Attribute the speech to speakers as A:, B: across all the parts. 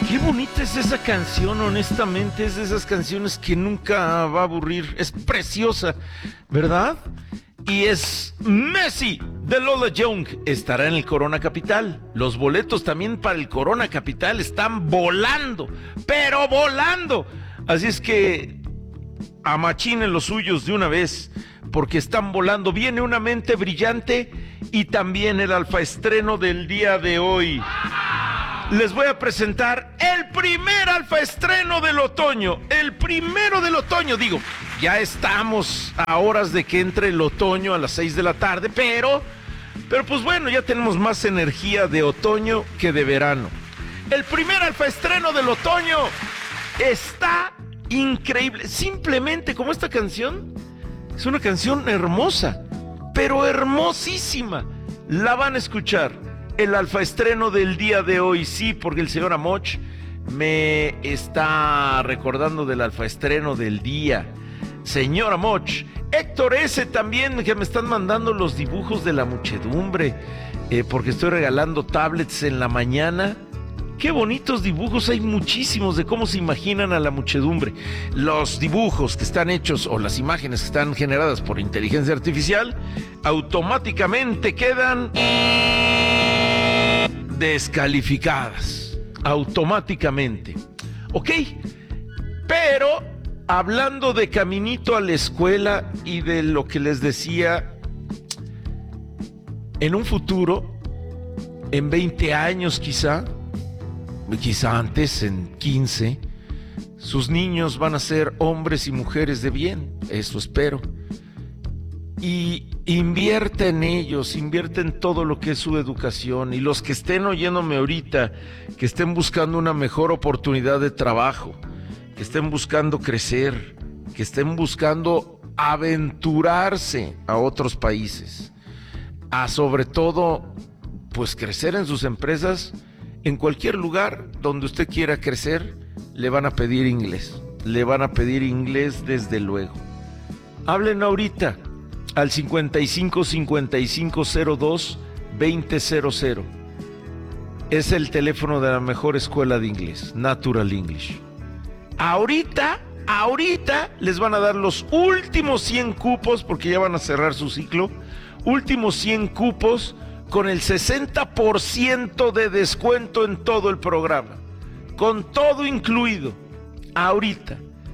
A: Qué bonita es esa canción, honestamente, es de esas canciones que nunca va a aburrir, es preciosa, ¿verdad? Y es Messi de Lola Young, estará en el Corona Capital. Los boletos también para el Corona Capital están volando, pero volando. Así es que amachinen los suyos de una vez, porque están volando. Viene Una Mente Brillante y también el alfaestreno del día de hoy. Les voy a presentar el primer alfaestreno del otoño, el primero del otoño. Digo, ya estamos a horas de que entre el otoño a las 6 de la tarde, pero pues bueno, ya tenemos más energía de otoño que de verano. El primer alfaestreno del otoño está increíble, simplemente como esta canción. Es una canción hermosa, pero hermosísima. La van a escuchar. El alfaestreno del día de hoy, sí, porque el señor Amoch me está recordando del alfaestreno del día. Señor Amoch, Héctor S. también, que me están mandando los dibujos de la muchedumbre, porque estoy regalando tablets en la mañana. Qué bonitos dibujos, hay muchísimos de cómo se imaginan a la muchedumbre. Los dibujos que están hechos o las imágenes que están generadas por inteligencia artificial automáticamente quedan descalificadas, automáticamente. Ok, pero hablando de caminito a la escuela y de lo que les decía, en un futuro, en 20 años quizá antes, en 15, sus niños van a ser hombres y mujeres de bien, eso espero. Y invierte en ellos, invierte en todo lo que es su educación. Y los que estén oyéndome ahorita, que estén buscando una mejor oportunidad de trabajo, que estén buscando crecer, que estén buscando aventurarse a otros países, a sobre todo, pues crecer en sus empresas. En cualquier lugar donde usted quiera crecer, le van a pedir inglés. Le van a pedir inglés desde luego. Hablen ahorita al 55 55 02 2000. Es el teléfono de la mejor escuela de inglés, Natural English. Ahorita les van a dar los últimos 100 cupos, porque ya van a cerrar su ciclo. Últimos 100 cupos con el 60% de descuento en todo el programa, con todo incluido. Ahorita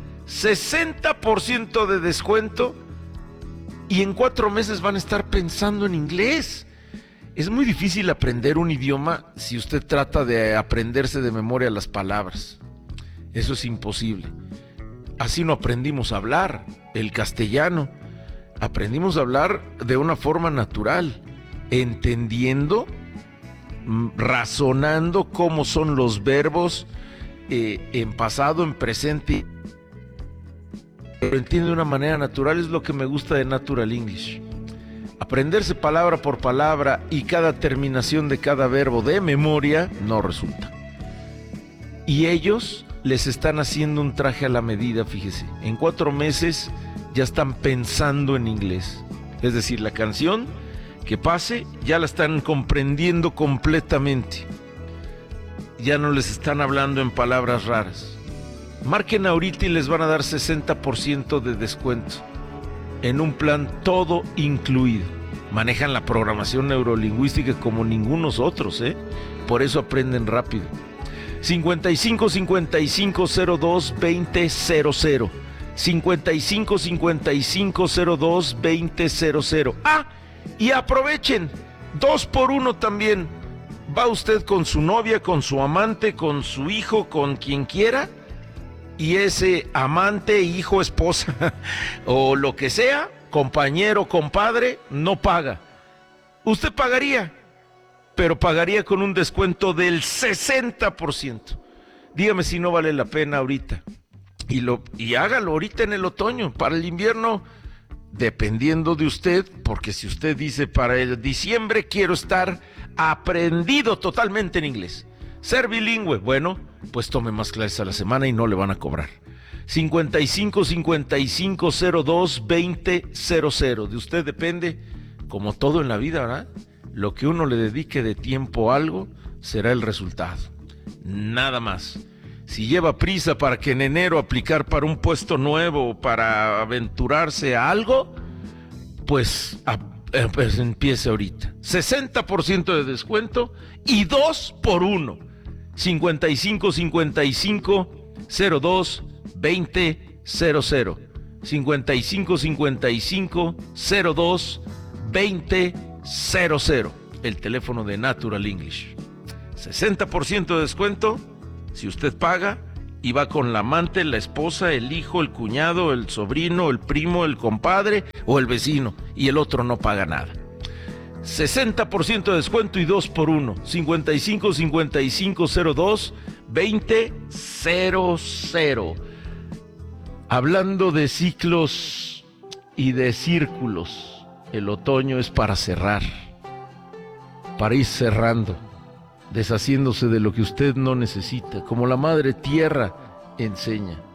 A: 60% de descuento, y en 4 meses van a estar pensando en inglés. Es muy difícil aprender un idioma si usted trata de aprenderse de memoria las palabras. Eso es imposible. Así no aprendimos a hablar el castellano. Aprendimos a hablar de una forma natural, entendiendo, razonando cómo son los verbos en pasado, en presente. Lo entiende de una manera natural, es lo que me gusta de Natural English. Aprenderse palabra por palabra y cada terminación de cada verbo de memoria no resulta. Y ellos les están haciendo un traje a la medida, fíjese. En 4 meses ya están pensando en inglés. Es decir, la canción que pase ya la están comprendiendo completamente. Ya no les están hablando en palabras raras. Marquen ahorita y les van a dar 60% de descuento en un plan todo incluido. Manejan la programación neurolingüística como ningunos otros, por eso aprenden rápido. 55 55 02 2000. 55 55 02 2000. Y aprovechen, 2x1 también. Va usted con su novia, con su amante, con su hijo, con quien quiera, y ese amante, hijo, esposa o lo que sea, compañero, compadre, no paga. Usted pagaría, pero pagaría con un descuento del 60%. Dígame si no vale la pena ahorita. Y hágalo ahorita en el otoño. Para el invierno, dependiendo de usted, porque si usted dice para el diciembre quiero estar aprendido totalmente en inglés, ser bilingüe, bueno, pues tome más clases a la semana y no le van a cobrar. 55 55 02 2000. De usted depende, como todo en la vida, ¿verdad? Lo que uno le dedique de tiempo a algo será el resultado. nada más. Si lleva prisa para que en enero aplicar para un puesto nuevo o para aventurarse a algo, pues empiece ahorita. 60% de descuento y 2 por 1. 55 55 02 20 00. 55 55 02 20 00. El teléfono de Natural English. 60% de descuento si usted paga y va con la amante, la esposa, el hijo, el cuñado, el sobrino, el primo, el compadre o el vecino, y el otro no paga nada. 60% de descuento y 2 por 1. 55 55 02 20 00. Hablando de ciclos y de círculos, el otoño es para cerrar, para ir cerrando, deshaciéndose de lo que usted no necesita, como la madre tierra enseña.